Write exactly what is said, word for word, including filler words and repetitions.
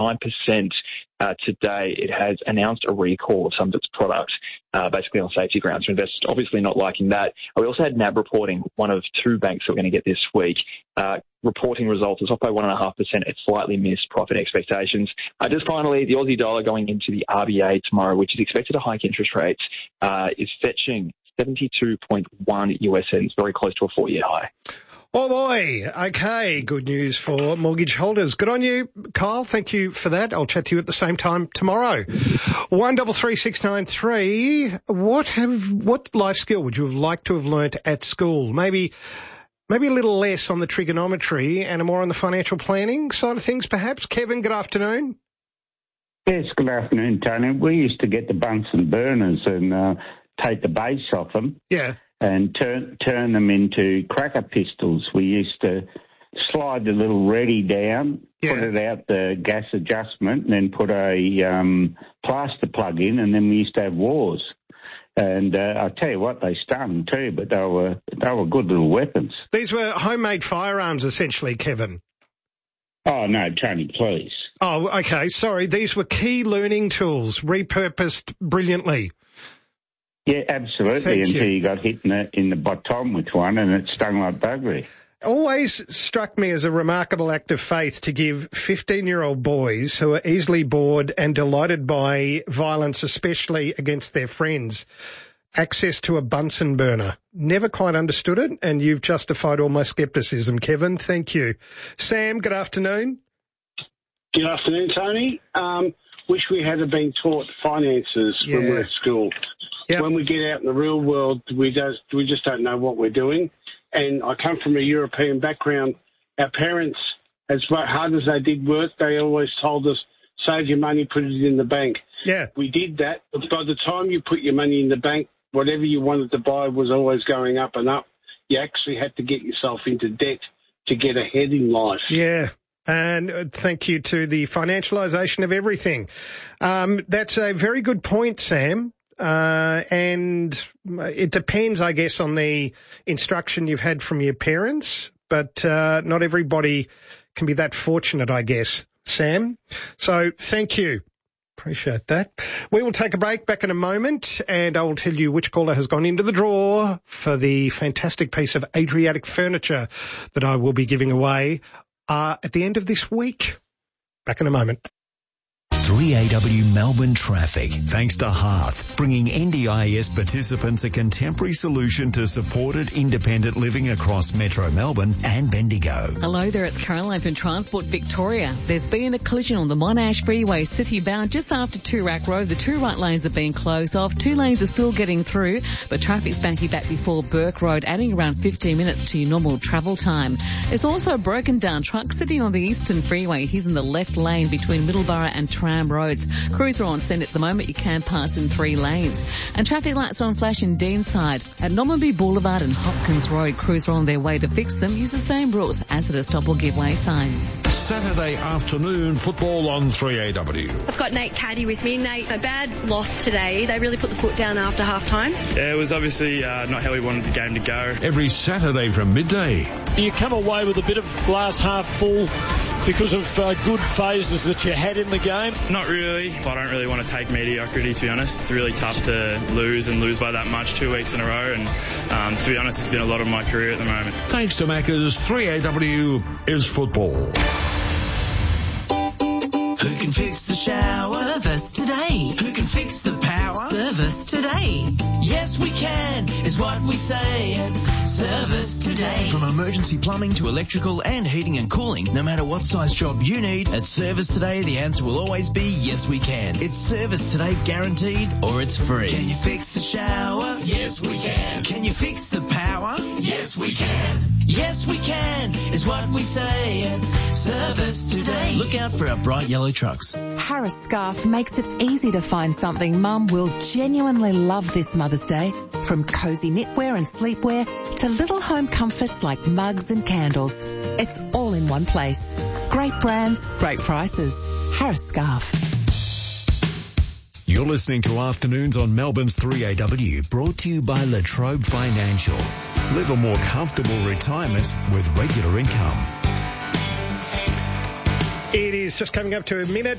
nine percent uh, today. It has announced a recall of some of its products, uh, basically on safety grounds. So investors obviously not liking that. We also had N A B reporting, one of two banks that we're going to get this week, uh, reporting results. It's off by one point five percent. It slightly missed profit expectations. Uh, just finally, the Aussie dollar going into the R B A tomorrow, which is expected to hike interest rates, uh, is fetching seventy-two point one U S cents, very close to a four-year high. Oh boy. Okay. Good news for mortgage holders. Good on you, Kyle. Thank you for that. I'll chat to you at the same time tomorrow. One double three six nine three. What have, what life skill would you have liked to have learnt at school? Maybe, maybe a little less on the trigonometry and more on the financial planning side of things, perhaps. Kevin, good afternoon. Yes, good afternoon, Tony. We used to get the Bunsen burners and, uh, take the base off them. Yeah. And turn turn them into cracker pistols. We used to slide the little ready down, yeah. put it out the gas adjustment, and then put a um, plaster plug in, and then we used to have wars. And uh, I tell you what, they stung too, but they were they were good little weapons. These were homemade firearms, essentially, Kevin. Oh no, Tony, please. Oh, okay. Sorry, these were key learning tools, repurposed brilliantly. Yeah, absolutely, Thank until you. you got hit in the, in the bottom with one and it stung like buggery. Always struck me as a remarkable act of faith to give fifteen-year-old boys who are easily bored and delighted by violence, especially against their friends, access to a Bunsen burner. Never quite understood it, and you've justified all my scepticism, Kevin. Thank you. Sam, good afternoon. Good afternoon, Tony. Um, wish we had been taught finances Yeah. when we were at school. Yep. When we get out in the real world, we just, we just don't know what we're doing. And I come from a European background. Our parents, as hard as they did work, they always told us, save your money, put it in the bank. Yeah. We did that, but by the time you put your money in the bank, whatever you wanted to buy was always going up and up. You actually had to get yourself into debt to get ahead in life. Yeah. And thank you to the financialisation of everything. Um, that's a very good point, Sam. Uh, and it depends, I guess, on the instruction you've had from your parents, but uh, not everybody can be that fortunate, I guess, Sam. So thank you. Appreciate that. We will take a break back in a moment, and I will tell you which caller has gone into the draw for the fantastic piece of Adriatic furniture that I will be giving away uh, at the end of this week. Back in a moment. three A W Melbourne traffic, thanks to Hearth, bringing N D I S participants a contemporary solution to supported independent living across Metro Melbourne and Bendigo. Hello there, it's Caroline from Transport Victoria. There's been a collision on the Monash Freeway city-bound just after Toorak Road. The two right lanes have been closed off. Two lanes are still getting through, but traffic's banking back before Burke Road, adding around fifteen minutes to your normal travel time. There's also a broken down truck sitting on the Eastern Freeway. He's in the left lane between Middleborough and Tram roads. Crews are on scene at the moment. You can pass in three lanes. And traffic lights are on flash in Deanside. At Normanby Boulevard and Hopkins Road, crews are on their way to fix them. Use the same rules as at a stop or give way sign. Saturday afternoon football on three A W. I've got Nate Caddy with me. Nate, a bad loss today. They really put the foot down after half time. Yeah, it was obviously uh, not how we wanted the game to go. Every Saturday from midday. You come away with a bit of glass half full because of uh, good phases that you had in the game? Not really. I don't really want to take mediocrity, to be honest. It's really tough to lose and lose by that much two weeks in a row. And um, to be honest, it's been a lot of my career at the moment. Thanks to Macca's, three A W is football. Who can fix the shower? Service today. Who can fix the power? Service today. Yes, we can, is what we say. Service today. From emergency plumbing to electrical and heating and cooling, no matter what size job you need, at Service Today, the answer will always be yes, we can. It's Service Today guaranteed, or it's free. Can you fix the shower? Yes, we can. Can you fix the power? Yes, we can. Yes, we can, is what we say. Service Today. Look out for our bright yellow trucks. Harris Scarf makes it easy to find something Mum will genuinely love this Mother's Day. From cosy knitwear and sleepwear to little home comforts like mugs and candles. It's all in one place. Great brands, great prices. Harris Scarf. You're listening to Afternoons on Melbourne's three A W, brought to you by Latrobe Financial. Live a more comfortable retirement with regular income. It is just coming up to a minute